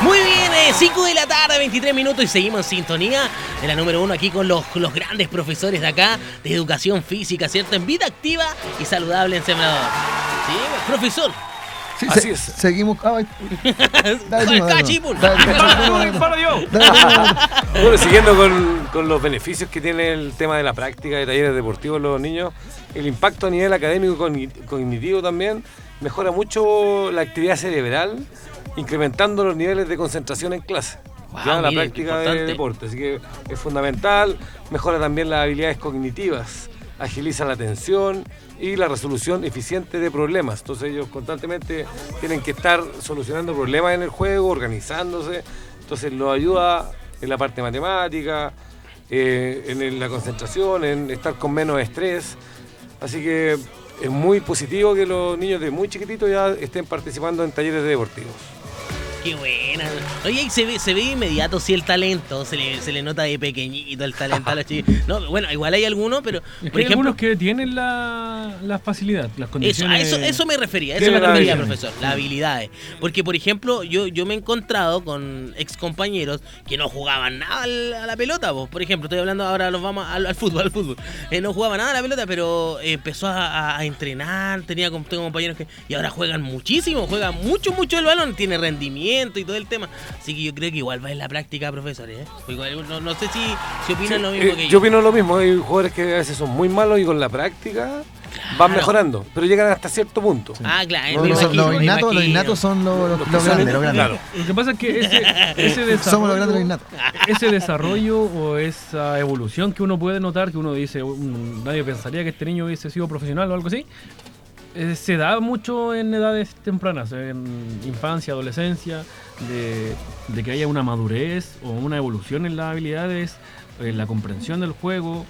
Muy bien, 5 de la tarde, 23 minutos y seguimos en sintonía de la número 1 aquí con los grandes profesores de acá de educación física, ¿cierto? En vida activa y saludable en Sembrador. ¿Sí? Profesor. Sí, así es. Seguimos. Bueno, siguiendo con los beneficios que tiene el tema de la práctica de talleres deportivos en los niños, el impacto a nivel académico cognitivo también mejora mucho la actividad cerebral, incrementando los niveles de concentración en clase. La práctica de deporte, así que es fundamental, mejora también las habilidades cognitivas, agiliza la atención y la resolución eficiente de problemas. Entonces ellos constantemente tienen que estar solucionando problemas en el juego, organizándose, entonces los ayuda en la parte matemática, en la concentración, en estar con menos estrés, así que es muy positivo que los niños de muy chiquititos ya estén participando en talleres deportivos. Qué buena. Oye, y se ve inmediato si el talento, se le nota de pequeñito el talento a los chicos. No, bueno, igual hay algunos, pero por ejemplo, hay algunos que tienen la facilidad, las condiciones. Eso me refería, profesor, las habilidades. Porque, por ejemplo, yo me he encontrado con ex compañeros que no jugaban nada a la pelota. Vos. Por ejemplo, estoy hablando ahora, nos vamos al fútbol. No jugaban nada a la pelota, pero empezó a entrenar, tengo compañeros que y ahora juegan muchísimo, juegan mucho el balón, tiene rendimiento y todo el tema, así que yo creo que igual va en la práctica, profesores, Igual, no sé si opinan lo mismo que yo. Yo opino lo mismo, hay jugadores que a veces son muy malos y con la práctica van mejorando, pero llegan hasta cierto punto. Sí. Claro. Los innatos son los grandes. Claro. Lo que pasa es que ese desarrollo, somos los grandes, los innatos. Ese desarrollo o esa evolución que uno puede notar, que uno dice, nadie pensaría que este niño hubiese sido profesional o algo así, se da mucho en edades tempranas, en infancia, adolescencia, de que haya una madurez o una evolución en las habilidades, en la comprensión del juego,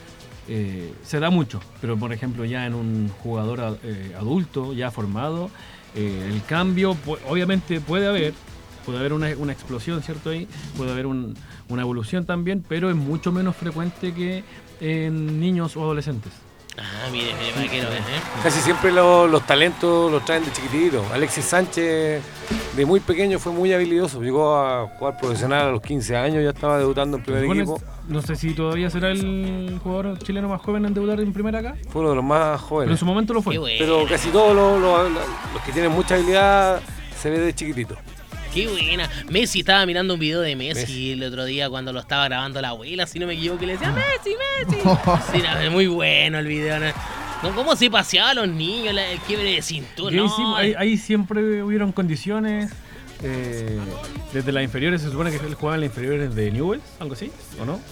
se da mucho. Pero por ejemplo ya en un jugador adulto, ya formado, el cambio obviamente puede haber una explosión, ¿cierto? Ahí puede haber una evolución también, pero es mucho menos frecuente que en niños o adolescentes. Mire, vaquero, Casi siempre los talentos los traen de chiquitito. Alexis Sánchez, de muy pequeño, fue muy habilidoso. Llegó a jugar profesional a los 15 años, ya estaba debutando en primer equipo. No sé si todavía será el jugador chileno más joven en debutar en primera acá. Fue uno de los más jóvenes. Pero en su momento lo fue. Pero casi todos los que tienen mucha habilidad se ve de chiquitito. Qué buena. Messi, estaba mirando un video de Messi el otro día cuando lo estaba grabando la abuela, si no me equivoco, y le decía Messi. Sí, no, muy bueno el video, ¿no? ¿Cómo se paseaba a los niños, el quiebre de cintura? No. Ahí siempre hubieron condiciones. Desde las inferiores, se supone que él jugaba en las inferiores de Newell's, algo así, ¿o no?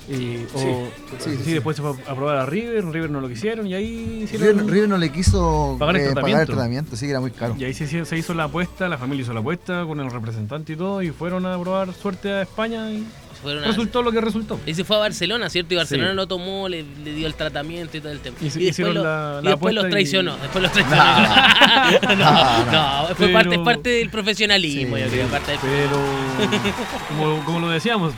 Después se fue a probar a River no lo quisieron y ahí River no le quiso pagar el tratamiento, sí, que era muy caro. Y ahí se hizo la apuesta, la familia hizo la apuesta con el representante y todo, y fueron a probar suerte a España y resultó lo que resultó. Y se fue a Barcelona, ¿cierto? Y Barcelona lo tomó, le dio el tratamiento y todo el tema. Y después los traicionó. Fue parte del profesionalismo, yo creo. Pero, como lo decíamos,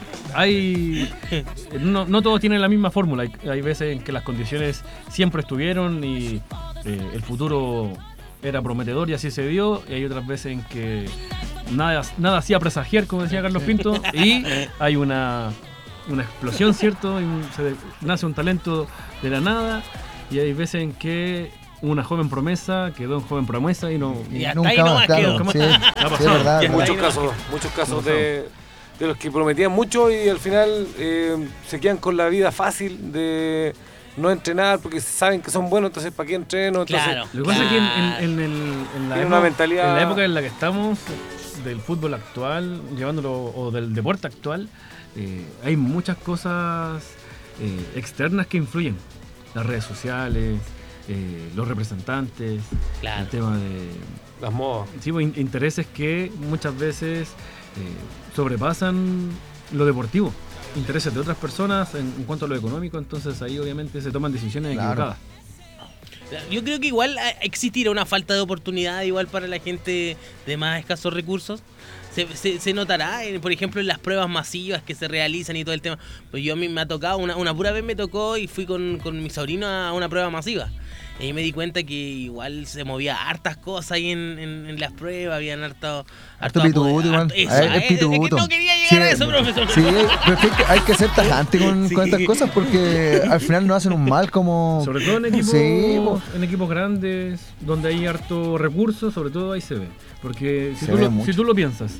no todos tienen la misma fórmula. Hay veces en que las condiciones siempre estuvieron y el futuro era prometedor y así se dio, y hay otras veces en que nada hacía presagiar, como decía Carlos Pinto, y hay una explosión, ¿cierto? Nace un talento de la nada, y hay veces en que una joven promesa quedó en joven promesa y nunca más quedó. Sí, es verdad. Y hay muchos casos de los que prometían mucho y al final se quedan con la vida fácil de no entrenar porque saben que son buenos, entonces ¿para qué entreno? Entonces, claro. Lo que pasa es que en la época en la que estamos, del fútbol actual, o del deporte actual, hay muchas cosas externas que influyen. Las redes sociales, los representantes, el tema de las modas. Sí, intereses que muchas veces sobrepasan lo deportivo. Intereses de otras personas en cuanto a lo económico, entonces ahí obviamente se toman decisiones equivocadas. Yo creo que igual existirá una falta de oportunidad igual para la gente de más escasos recursos. Se notará, por ejemplo, en las pruebas masivas que se realizan y todo el tema. Pues yo a mí me ha tocado, una pura vez me tocó y fui con mi sobrino a una prueba masiva. Y me di cuenta que igual se movía hartas cosas ahí en las pruebas, habían harto pituto igual. Pituto. No quería llegar a eso, profesor. Sí, pero es que hay que ser tajante con estas cosas porque al final nos hacen un mal como... Sobre todo en equipos grandes, donde hay harto recursos, sobre todo ahí se ve. Porque si tú lo piensas,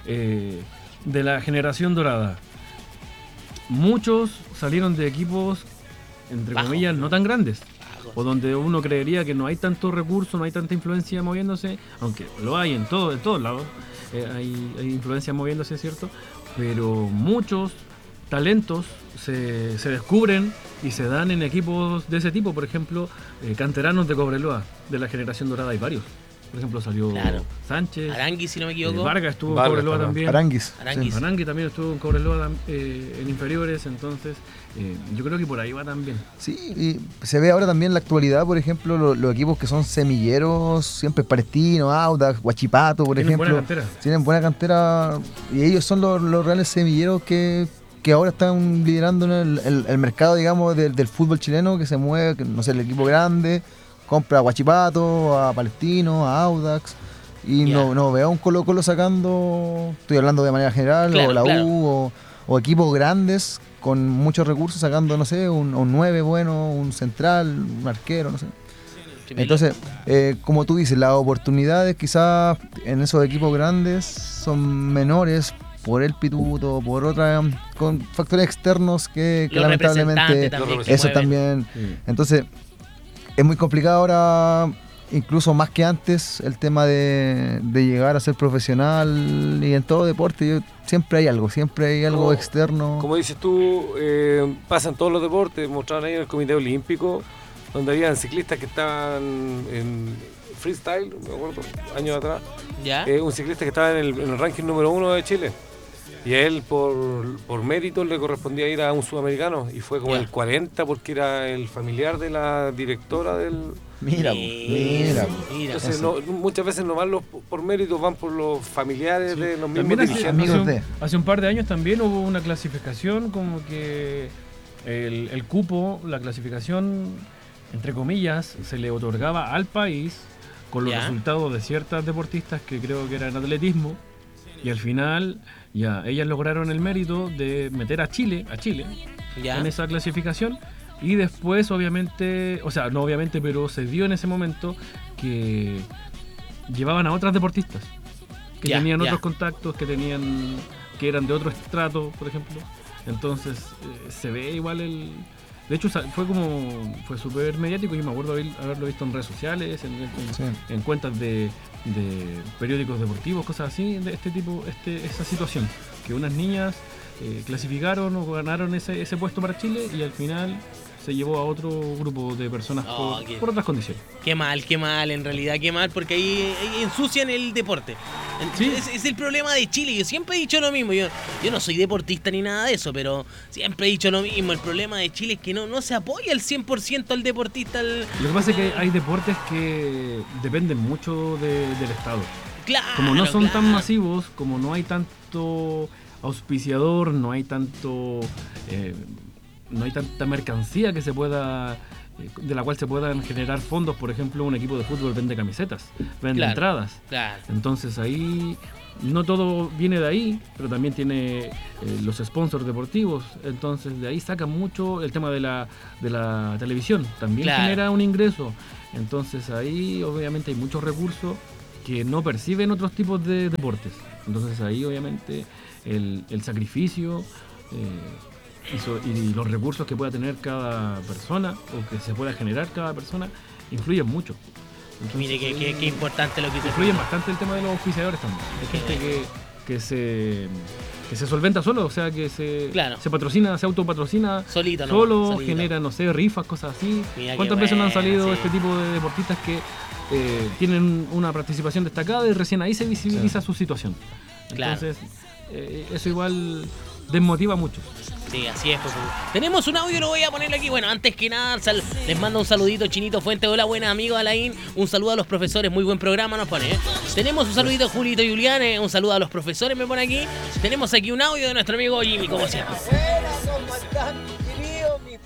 de la generación dorada, muchos salieron de equipos, entre comillas, no tan grandes. O donde uno creería que no hay tanto recurso, no hay tanta influencia moviéndose, aunque lo hay en todos lados, hay influencia moviéndose, ¿cierto? Pero muchos talentos se descubren y se dan en equipos de ese tipo. Por ejemplo, canteranos de Cobreloa, de la generación dorada, hay varios. Por ejemplo, salió Sánchez. Arangui, si no me equivoco. Vargas estuvo en Cobreloa también. Arangui también estuvo en Cobreloa en inferiores. Entonces, yo creo que por ahí va también. Sí, y se ve ahora también en la actualidad, por ejemplo, los equipos que son semilleros, siempre Palestino, Audax, Huachipato, por ejemplo. Tienen buena cantera. Y ellos son los reales semilleros que ahora están liderando el mercado, digamos, del fútbol chileno, que se mueve, que, no sé, el equipo grande compra a Huachipato, a Palestino, a Audax, y no veo a un Colo-Colo sacando, estoy hablando de manera general, o la U, o equipos grandes con muchos recursos sacando, no sé, un 9 bueno, un central, un arquero, no sé. Entonces, como tú dices, las oportunidades quizás en esos equipos grandes son menores por el pituto, por otras, con factores externos que lamentablemente eso también. Sí. Entonces, es muy complicado ahora, incluso más que antes, el tema de llegar a ser profesional, y en todo deporte siempre hay algo externo. Como dices tú, pasa en todos los deportes. Mostraron ahí en el Comité Olímpico, donde habían ciclistas que estaban en freestyle, me acuerdo, años atrás. Un ciclista que estaba en el ranking número 1 de Chile. Y a él, por mérito, le correspondía ir a un sudamericano. Y fue como el 40, porque era el familiar de la directora del... Mira. Entonces, muchas veces no van por mérito, van por los familiares de los mismos dirigentes. Hace un par de años también hubo una clasificación, como que el cupo, la clasificación, entre comillas, se le otorgaba al país con los resultados de ciertas deportistas que creo que eran atletismo. Y al final, ellas lograron el mérito de meter a Chile en esa clasificación. Y después, obviamente, pero se dio en ese momento que llevaban a otras deportistas que tenían otros contactos, que eran de otro estrato, por ejemplo. Entonces, se ve igual de hecho, fue súper mediático. Yo me acuerdo haberlo visto en redes sociales, en cuentas de periódicos deportivos, cosas así, de este tipo, esa situación. Que unas niñas clasificaron o ganaron ese puesto para Chile y al final se llevó a otro grupo de personas por otras condiciones. Qué mal, en realidad, qué mal, porque ahí ensucian el deporte. ¿Sí? Es el problema de Chile. Yo siempre he dicho lo mismo. Yo no soy deportista ni nada de eso, pero siempre he dicho lo mismo. El problema de Chile es que no se apoya al 100% al deportista. Lo que pasa es que hay deportes que dependen mucho del Estado. Claro. Como no son tan masivos, como no hay tanto auspiciador, no hay tanta mercancía que se pueda, de la cual se puedan generar fondos. Por ejemplo, un equipo de fútbol vende camisetas, vende entradas. Claro. Entonces ahí no todo viene de ahí, pero también tiene los sponsors deportivos. Entonces de ahí saca mucho el tema de la televisión. También genera un ingreso. Entonces ahí obviamente hay muchos recursos que no perciben otros tipos de deportes. Entonces ahí obviamente el sacrificio y los recursos que pueda tener cada persona o que se pueda generar cada persona influyen mucho. Entonces, mire qué importante lo que dice. Influyen bastante el tema de los auspiciadores también. Hay gente que se solventa solo, o sea, que se patrocina, se autopatrocina solito, genera, no sé, rifas, cosas así. Mira, ¿cuántas veces no han salido este tipo de deportistas que tienen una participación destacada y recién ahí se visibiliza su situación? Entonces, eso igual desmotiva mucho. Sí, así es. Pues. Tenemos un audio, lo voy a poner aquí. Bueno, antes que nada, les mando un saludito, Chinito Fuente. Hola, buenas amigos, Alain. Un saludo a los profesores, muy buen programa nos pone. Tenemos un saludito a Julito Julián, un saludo a los profesores, me pone aquí. Tenemos aquí un audio de nuestro amigo Jimmy, como siempre. Buenas, ¿cómo están, queridos mis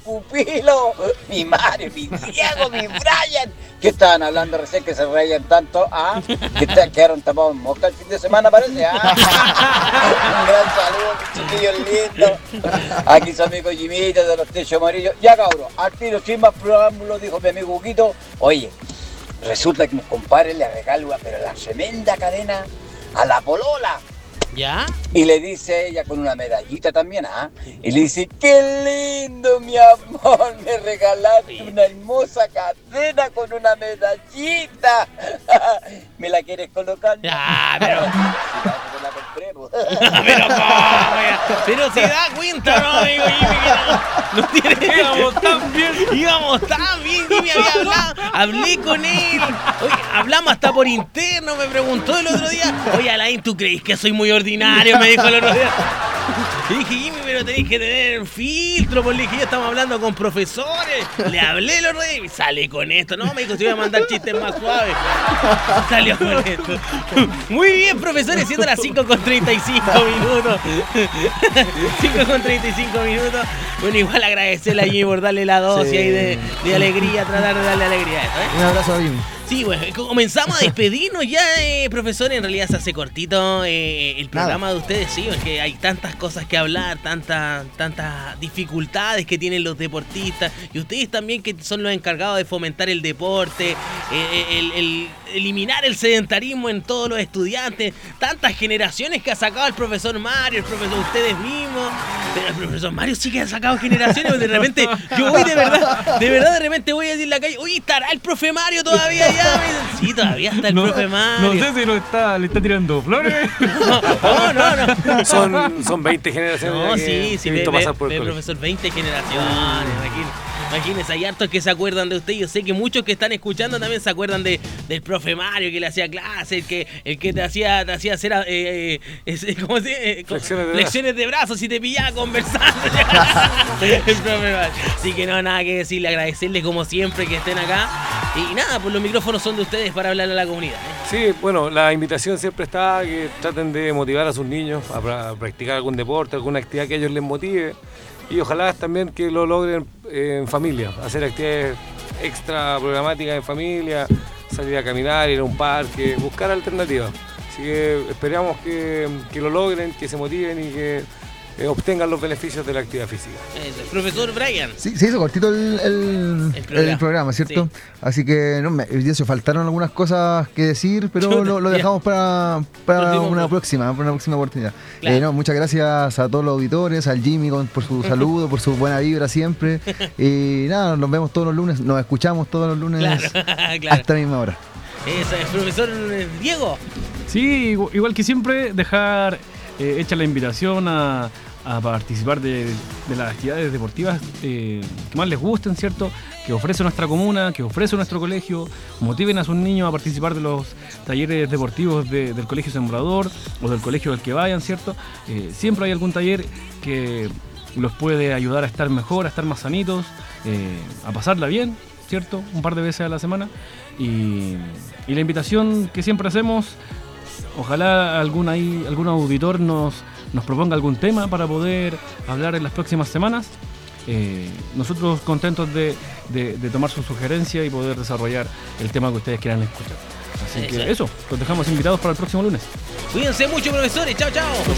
pupilo, mi Mario, mi Diego, mi Brian. ¿Qué estaban hablando recién que se reían tanto? ¿Ah? ¿Que quedaron tapados en mosca el fin de semana, parece? ¿Ah? Un gran saludo, mis chiquillos lindos. Aquí su amigo Jimito de los Techos Amarillos. Ya, cabrón, al tiro sin más preámbulos, dijo mi amigo Huguito. Oye, resulta que mis compadres le regalan, pero la tremenda cadena a la polola. ¿Ya? Y le dice ella con una medallita también, ¿ah? Y le dice, qué lindo, mi amor, me regalaste una hermosa cadena con una medallita. ¿Me la quieres colocar? Ya, pero... Si la compré, pues. pero ¿cómo? Pero se da cuenta, ¿no, amigo Jimmy? Que no tiene... Íbamos tan bien, Jimmy había hablado. Hablé con él. Oye, hablamos hasta por interno, me preguntó el otro día. Oye, Alain, ¿tú crees que soy muy ordinario? Me dijo el otro día. Y dije, Jimmy, pero tenéis que tener filtro, porque le dije, ya estamos hablando con profesores. Le hablé el otro día y sale con esto. No, me dijo, te voy a mandar chistes más suaves. Salió con esto. Muy bien, profesores, siendo las 5:35 minutos. 5:35 minutos. Bueno, igual agradecerle a Jimmy por darle la dosis ahí de alegría, tratar de darle alegría a esto, ¿eh? Un abrazo a Jimmy. Sí, bueno, comenzamos a despedirnos ya, profesor. En realidad se hace cortito el programa de ustedes, sí, porque hay tantas cosas que hablar, tantas dificultades que tienen los deportistas y ustedes también, que son los encargados de fomentar el deporte, el eliminar el sedentarismo en todos los estudiantes, tantas generaciones que ha sacado el profesor Mario, el profesor, ustedes mismos. Pero el profesor Mario sí que ha sacado generaciones, porque de repente yo voy de repente voy a decir en la calle, oye, ¿estará el profe Mario todavía? Sí, todavía está el profe Mario. No sé si le está tirando flores. No. Son 20 generaciones. No, sí, el profesor, 20 generaciones, imagínense, hay hartos que se acuerdan de usted. Yo sé que muchos que están escuchando también se acuerdan del profe Mario, que le hacía clase, el que te hacía hacer ¿cómo se dice? Flexiones de brazos y te pillaba conversando. El profe Mario. Así que no, nada que decirle, agradecerles como siempre que estén acá. Y nada, pues los micrófonos son de ustedes para hablar a la comunidad, ¿eh? Sí, bueno, la invitación siempre está que traten de motivar a sus niños a practicar algún deporte, alguna actividad que a ellos les motive. Y ojalá también que lo logren en familia, hacer actividades extra programáticas en familia, salir a caminar, ir a un parque, buscar alternativas. Así que esperamos que lo logren, que se motiven y que obtengan los beneficios de la actividad física. Profesor Brian. Sí, se hizo cortito el programa, ¿cierto? Sí. Así que hoy día se faltaron algunas cosas que decir, pero lo dejamos para una próxima oportunidad. Claro. Muchas gracias a todos los auditores, al Jimmy por su saludo, por su buena vibra siempre. Y nada, nos vemos todos los lunes, nos escuchamos todos los lunes claro. hasta la misma hora. Eso es, profesor Diego. Sí, igual que siempre, dejar hecha la invitación a participar de las actividades deportivas que más les gusten, ¿cierto? Que ofrece nuestra comuna, que ofrece nuestro colegio. Motiven a sus niños a participar de los talleres deportivos del Colegio Sembrador o del colegio al que vayan, ¿cierto? Siempre hay algún taller que los puede ayudar a estar mejor, a estar más sanitos, a pasarla bien, ¿cierto? Un par de veces a la semana. Y la invitación que siempre hacemos, ojalá algún auditor nos proponga algún tema para poder hablar en las próximas semanas. Nosotros contentos de tomar su sugerencia y poder desarrollar el tema que ustedes quieran escuchar. Así que eso, los dejamos invitados para el próximo lunes. Cuídense mucho, profesores. Chao, chao.